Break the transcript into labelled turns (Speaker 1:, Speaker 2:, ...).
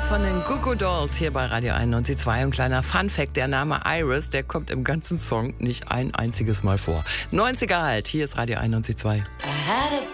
Speaker 1: von den Goo Goo Dolls hier bei Radio 91.2. Und kleiner Funfact, der Name Iris, der kommt im ganzen Song nicht ein einziges Mal vor. 90er halt, hier ist Radio 91.2.